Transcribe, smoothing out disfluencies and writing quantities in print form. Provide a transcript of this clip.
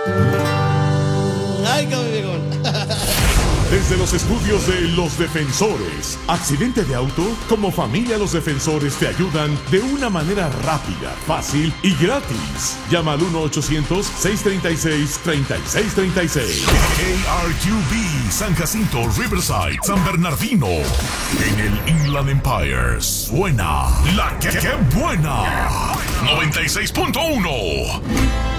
Ay, cabrón. Desde los estudios de Los Defensores. Accidente de auto. Como familia, Los Defensores te ayudan de una manera rápida, fácil y gratis. Llama al 1-800-636-3636. KRQB, San Jacinto, Riverside, San Bernardino. En el Inland Empire suena la que buena. 96.1.